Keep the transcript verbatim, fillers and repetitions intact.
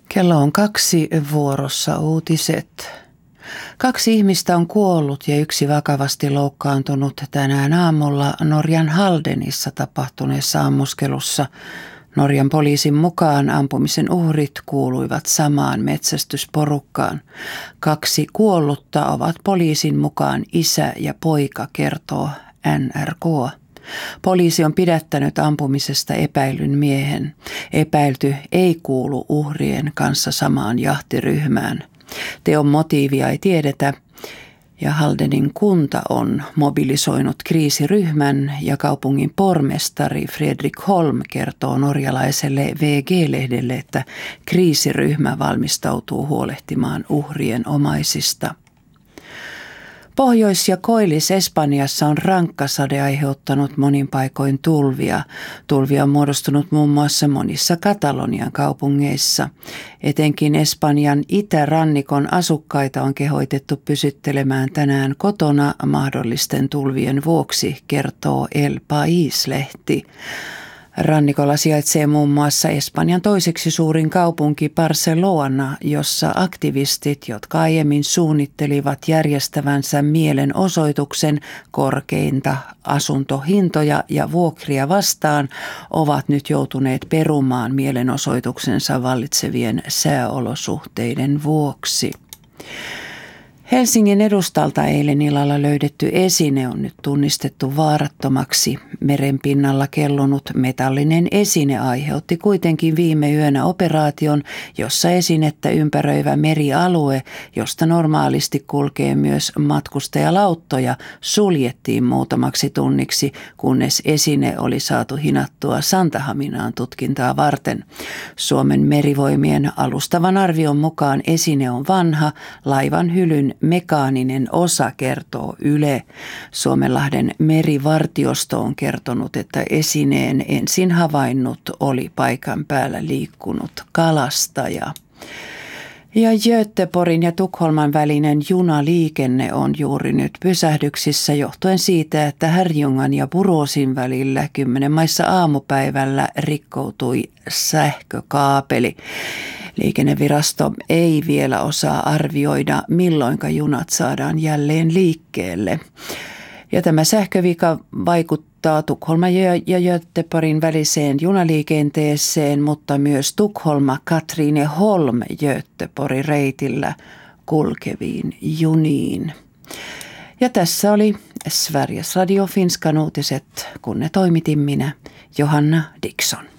Kello on kaksi, vuorossa uutiset. Kaksi ihmistä on kuollut ja yksi vakavasti loukkaantunut tänään aamulla Norjan Haldenissa tapahtuneessa ammuskelussa. Norjan poliisin mukaan ampumisen uhrit kuuluivat samaan metsästysporukkaan. Kaksi kuollutta ovat poliisin mukaan isä ja poika, kertoo N R K. Poliisi on pidättänyt ampumisesta epäilyn miehen. Epäilty ei kuulu uhrien kanssa samaan jahtiryhmään. Teon motiivia ei tiedetä ja Haldenin kunta on mobilisoinut kriisiryhmän ja kaupungin pormestari Fredrik Holm kertoo norjalaiselle V G-lehdelle, että kriisiryhmä valmistautuu huolehtimaan uhrien omaisista. Pohjois- ja Koillis-Espanjassa on rankka sade aiheuttanut monin paikoin tulvia. Tulvia on muodostunut muun muassa monissa Katalonian kaupungeissa. Etenkin Espanjan itärannikon asukkaita on kehoitettu pysyttelemään tänään kotona mahdollisten tulvien vuoksi, kertoo El País-lehti. Rannikolla sijaitsee muun muassa Espanjan toiseksi suurin kaupunki Barcelona, jossa aktivistit, jotka aiemmin suunnittelivat järjestävänsä mielenosoituksen korkeinta asuntohintoja ja vuokria vastaan, ovat nyt joutuneet perumaan mielenosoituksensa vallitsevien sääolosuhteiden vuoksi. Helsingin edustalta eilen illalla löydetty esine on nyt tunnistettu vaarattomaksi. Merenpinnalla kellunut metallinen esine aiheutti kuitenkin viime yönä operaation, jossa esinettä ympäröivä merialue, josta normaalisti kulkee myös matkustajalauttoja, suljettiin muutamaksi tunniksi, kunnes esine oli saatu hinattua Santahaminaan tutkintaa varten. Suomen merivoimien alustavan arvion mukaan esine on vanha, laivan hylyn mekaaninen osa, kertoo Yle. Suomenlahden merivartiosto on kertonut, että esineen ensin havainnut oli paikan päällä liikkunut kalastaja. Ja Göteborgin ja Tukholman välinen junaliikenne on juuri nyt pysähdyksissä johtuen siitä, että Herrljungan ja Boråsin välillä kymmenen maissa aamupäivällä rikkoutui sähkökaapeli. Liikennevirasto ei vielä osaa arvioida, milloinka junat saadaan jälleen liikkeelle. Ja tämä sähkövika vaikuttaa Tukholman ja Göteborgin väliseen junaliikenteeseen, mutta myös Tukholma-Katrineholm Göteborgin reitillä kulkeviin juniin. Ja tässä oli Sveriges Radio Finskan uutiset, kun ne toimitin minä, Johanna Dickson.